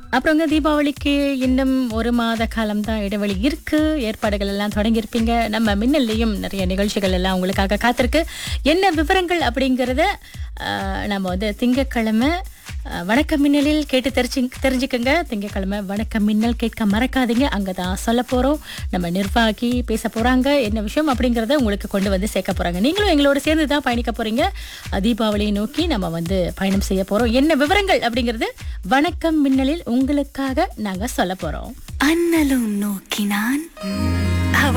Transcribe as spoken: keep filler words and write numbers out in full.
அப்புறங்க தீபாவளிக்கு இன்னும் ஒரு மாத காலம் தான் இடைவெளி இருக்கு. ஏற்பாடுகள் எல்லாம் தொடங்கியிருப்பீங்க. நம்ம மின்னல்லையும் நிறைய நிகழ்ச்சிகள் எல்லாம் உங்களுக்காக காத்திருக்கு. என்ன விவரங்கள் அப்படிங்கிறத அஹ், நம்ம வந்து திங்கட்கிழமை அஹ், வணக்கம் மின்னலில் கேட்டு தெரிஞ்சு தெரிஞ்சுக்கங்க. திங்கட்கிழமை வணக்கம் மின்னல் கேட்க மறக்காதீங்க. அங்கே தான் சொல்ல போகிறோம். நம்ம நிர்வாகி பேச போகிறாங்க. என்ன விஷயம் அப்படிங்கிறத உங்களுக்கு கொண்டு வந்து சேர்க்க போகிறாங்க. நீங்களும் எங்களோட சேர்ந்து தான் பயணிக்க போகிறீங்க. தீபாவளியை நோக்கி நம்ம வந்து பயணம் செய்ய போகிறோம். என்ன விவரங்கள் அப்படிங்கிறது வணக்கம் மின்னலில் உங்களுக்காக நாங்கள் சொல்ல போகிறோம். அண்ணலும் நோக்கினான்